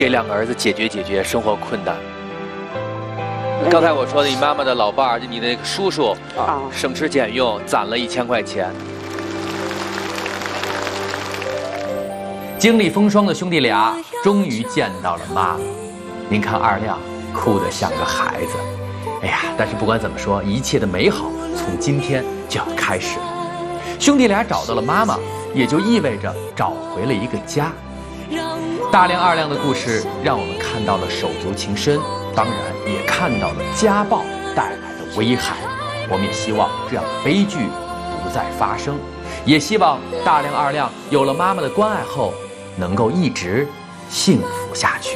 给两个儿子解决生活困难。刚才我说的，你妈妈的老伴儿，就你那个叔叔啊，省吃俭用攒了1000块钱。 经历风霜的兄弟俩终于见到了妈妈。您看二亮哭得像个孩子。哎呀，但是不管怎么说，一切的美好从今天就要开始了。兄弟俩找到了妈妈，也就意味着找回了一个家。大亮二亮的故事让我们看到了手足情深，当然也看到了家暴带来的危害。我们也希望这样的悲剧不再发生，也希望大亮二亮有了妈妈的关爱后能够一直幸福下去。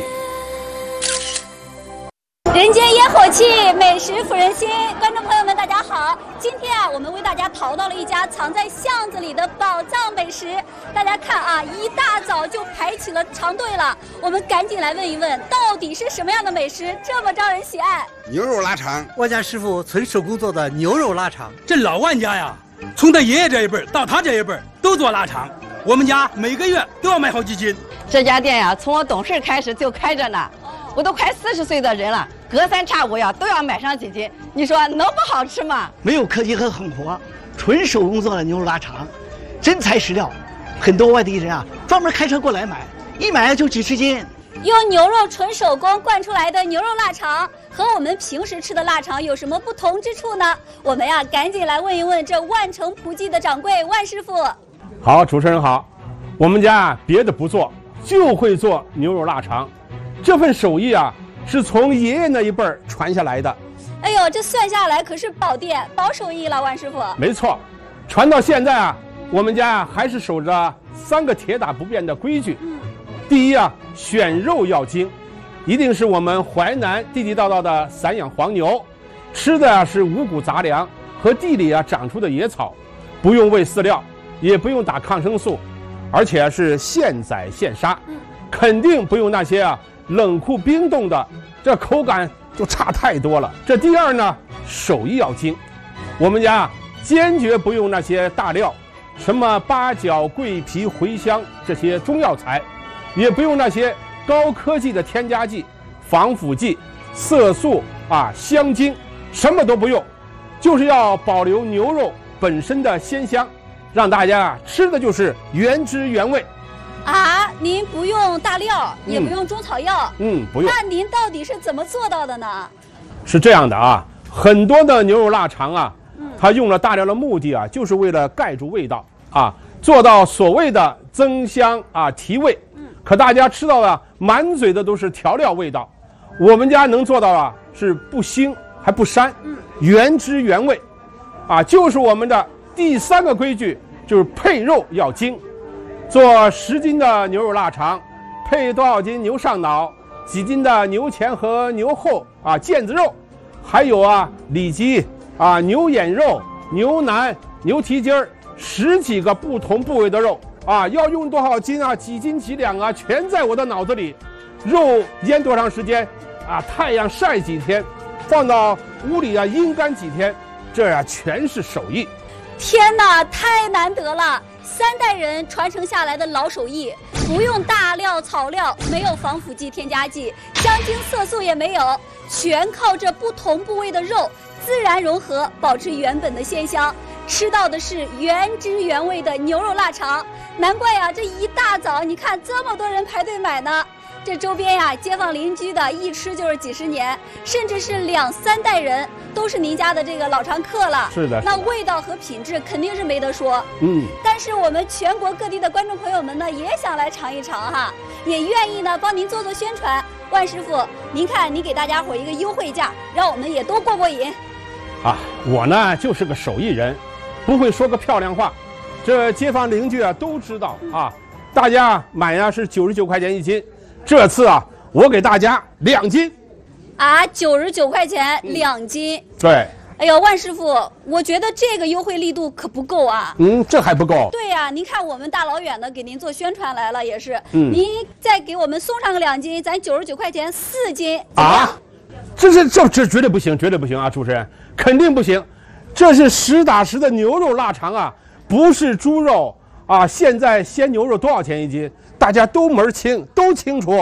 人间烟火气，美食抚人心。观众朋友们，大家好！今天我们为大家淘到了一家藏在巷子里的宝藏美食。大家看啊，一大早就排起了长队了。我们赶紧来问一问，到底是什么样的美食这么招人喜爱？ 牛肉腊肠， 我家师傅纯手工做的牛肉腊肠。 这老万家呀，从他爷爷这一辈到他这一辈都做腊肠。我们家每个月都要买好几斤。 这家店呀，从我懂事开始就开着呢。我都快40岁的人了，隔三差五呀都要买上几斤，你说能不好吃吗？ 没有科技和狠活，纯手工做的牛肉腊肠，真材实料。很多外地人啊专门开车过来买，一买就几十斤。 用牛肉纯手工灌出来的牛肉腊肠和我们平时吃的腊肠有什么不同之处呢？我们呀赶紧来问一问这万城葡记的掌柜万师傅。 好，主持人好，我们家别的不做，就会做牛肉腊肠。这份手艺啊，是从爷爷那一辈儿传下来的。 哎呦，这算下来可是宝店宝手艺了，万师傅。 没错，传到现在啊，我们家还是守着3个铁打不变的规矩。第一啊，选肉要精，一定是我们淮南地地道道的散养黄牛，吃的啊是五谷杂粮和地里啊长出的野草，不用喂饲料，也不用打抗生素，而且是现宰现杀，肯定不用那些啊冷库冰冻的，这口感就差太多了。这第二呢，手艺要精，我们家坚决不用那些大料，什么八角、桂皮、茴香这些中药材，也不用那些高科技的添加剂、防腐剂、色素啊、香精，什么都不用，就是要保留牛肉本身的鲜香，让大家吃的就是原汁原味。 啊，您不用大料，也不用中草药， 不用。 那您到底是怎么做到的呢？ 是这样的啊，很多的牛肉腊肠啊，它用了大料的目的啊，就是为了盖住味道啊，做到所谓的增香啊、提味。可大家吃到的满嘴的都是调料味道，我们家能做到啊，是不腥还不膻，原汁原味，啊，就是我们的第3个规矩，就是配肉要精。做10斤的牛肉腊肠，配多少斤牛上脑，几斤的牛前和牛后啊腱子肉，还有啊里脊啊牛眼肉、牛腩、牛蹄筋儿，10几个不同部位的肉啊，要用多少斤啊，几斤几两啊，全在我的脑子里。肉腌多长时间啊，太阳晒几天，放到屋里啊阴干几天，这呀全是手艺。 天哪，太难得了！3代人传承下来的老手艺，不用大料草料，没有防腐剂添加剂，香精色素也没有，全靠这不同部位的肉自然融合，保持原本的鲜香，吃到的是原汁原味的牛肉腊肠。难怪呀，这一大早你看这么多人排队买呢。这周边呀，街坊邻居的一吃就是几十年，甚至是2、3代人都是您家的这个老常客了。 是的， 那味道和品质肯定是没得说。但是我们全国各地的观众朋友们呢，也想来尝一尝哈，也愿意呢帮您做宣传。万师傅，您看您给大家伙一个优惠价，让我们也都过瘾。 啊，我呢就是个手艺人，不会说个漂亮话，这街坊邻居啊都知道啊。大家买呀是99块钱1斤。这次啊，我给大家2斤， 啊，99块钱2斤。 对。 哎呦，万师傅，我觉得这个优惠力度可不够啊。 这还不够。 对呀，您看我们大老远的给您做宣传来了，也是。您再给我们送上个2斤，咱99块钱4斤。 啊，这绝对不行，绝对不行啊！主持人，肯定不行，这是实打实的牛肉腊肠啊，不是猪肉啊。现在鲜牛肉多少钱1斤？大家都门清，都清楚。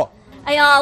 哎呀。